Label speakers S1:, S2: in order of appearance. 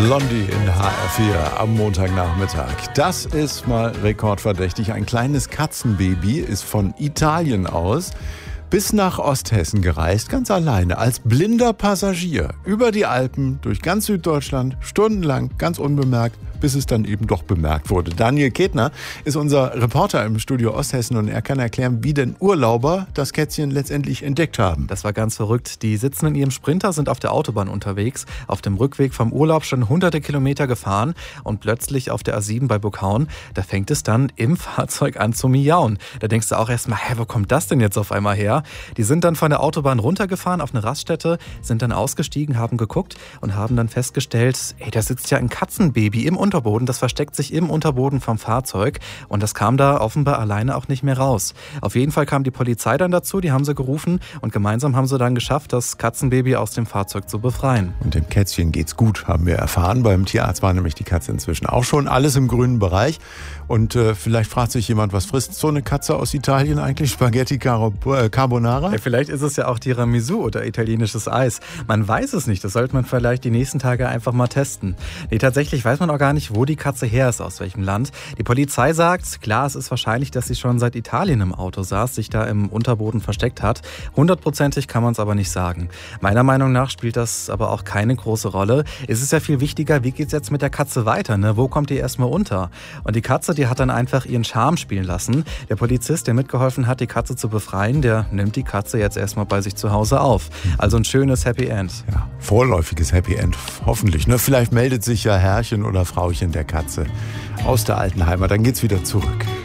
S1: Blondie in HR4 am Montagnachmittag. Das ist mal rekordverdächtig. Ein kleines Katzenbaby ist von Italien aus bis nach Osthessen gereist, ganz alleine, als blinder Passagier. Über die Alpen, durch ganz Süddeutschland, stundenlang, ganz unbemerkt, bis es dann eben doch bemerkt wurde. Daniel Ketner ist unser Reporter im Studio Osthessen und er kann erklären, wie denn Urlauber das Kätzchen letztendlich entdeckt haben.
S2: Das war ganz verrückt. Die sitzen in ihrem Sprinter, sind auf der Autobahn unterwegs, auf dem Rückweg vom Urlaub schon hunderte Kilometer gefahren und plötzlich auf der A7 bei Burghauen, da fängt es dann im Fahrzeug an zu miauen. Da denkst du auch erstmal, wo kommt das denn jetzt auf einmal her? Die sind dann von der Autobahn runtergefahren auf eine Raststätte, sind dann ausgestiegen, haben geguckt und haben dann festgestellt, da sitzt ja ein Katzenbaby im Unterboden, das versteckt sich im Unterboden vom Fahrzeug und das kam da offenbar alleine auch nicht mehr raus. Auf jeden Fall kam die Polizei dann dazu, die haben sie gerufen und gemeinsam haben sie dann geschafft, das Katzenbaby aus dem Fahrzeug zu befreien.
S1: Und dem Kätzchen geht's gut, haben wir erfahren. Beim Tierarzt war nämlich die Katze inzwischen auch schon, alles im grünen Bereich. Und vielleicht fragt sich jemand, was frisst so eine Katze aus Italien eigentlich? Spaghetti Carbonara?
S2: Ja, vielleicht ist es ja auch Tiramisu oder italienisches Eis. Man weiß es nicht, das sollte man vielleicht die nächsten Tage einfach mal testen. Nee, tatsächlich weiß man auch gar nicht, wo die Katze her ist, aus welchem Land. Die Polizei sagt, klar, es ist wahrscheinlich, dass sie schon seit Italien im Auto saß, sich da im Unterboden versteckt hat. 100%ig kann man es aber nicht sagen. Meiner Meinung nach spielt das aber auch keine große Rolle. Es ist ja viel wichtiger, wie geht's jetzt mit der Katze weiter, ne? Wo kommt die erstmal unter? Und die Katze, die hat dann einfach ihren Charme spielen lassen. Der Polizist, der mitgeholfen hat, die Katze zu befreien, der nimmt die Katze jetzt erstmal bei sich zu Hause auf. Also ein schönes Happy End.
S1: Ja, vorläufiges Happy End, hoffentlich. Ne? Vielleicht meldet sich ja Herrchen oder Frauchen der Katze aus der alten Heimat, dann geht's wieder zurück.